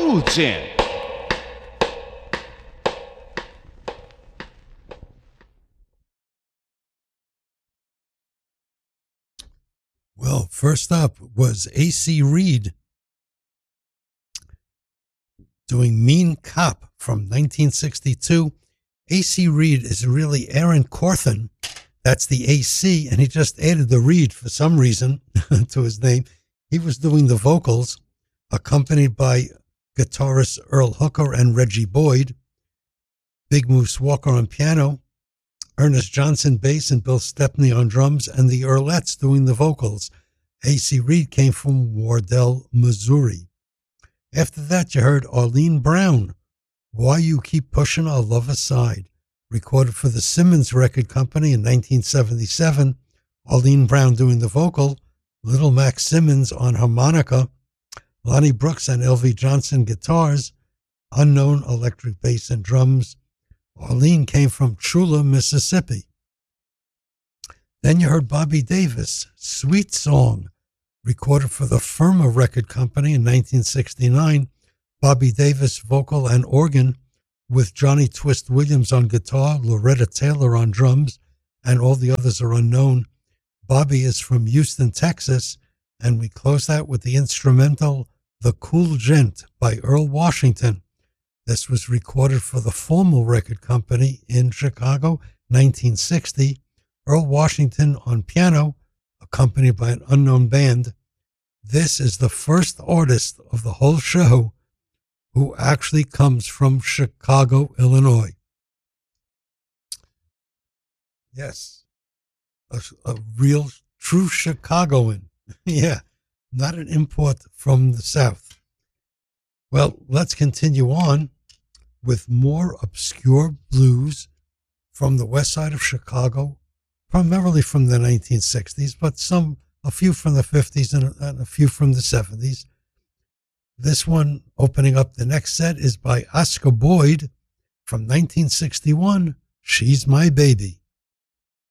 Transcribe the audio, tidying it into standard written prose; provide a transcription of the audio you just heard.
附件。 Well, first up was A.C. Reed doing Mean Cop from 1962. A.C. Reed is really Aaron Cawthon. That's the A.C., and he just added the Reed for some reason to his name. He was doing the vocals, accompanied by guitarist Earl Hooker and Reggie Boyd, Big Moose Walker on piano, Ernest Johnson bass, and Bill Stepney on drums, and the Earlettes doing the vocals. A.C. Reed came from Wardell, Missouri. After that, you heard Arlene Brown, Why You Keep Pushing Our Love Aside, recorded for the Simmons Record Company in 1977. Arlene Brown doing the vocal, Little Max Simmons on harmonica, Lonnie Brooks and L.V. Johnson guitars, Unknown electric bass and drums. Arlene came from Chula, Mississippi. Then you heard Bobby Davis, Sweet Song, recorded for the Firma Record Company in 1969. Bobby Davis vocal and organ with Johnny Twist Williams on guitar, Loretta Taylor on drums, and all the others are unknown. Bobby is from Houston, Texas, and we close out with the instrumental The Cool Gent by Earl Washington. This was recorded for the Formal Record Company in Chicago, 1960. Earl Washington on piano, accompanied by an unknown band. This is the first artist of the whole show who actually comes from Chicago, Illinois. Yes, a real, true Chicagoan. Yeah, not an import from the South. Well, let's continue on with more obscure blues from the west side of Chicago, primarily from the 1960s, but a few from the 50s and a few from the 70s. This one, opening up the next set, is by Oscar Boyd from 1961, She's My Baby.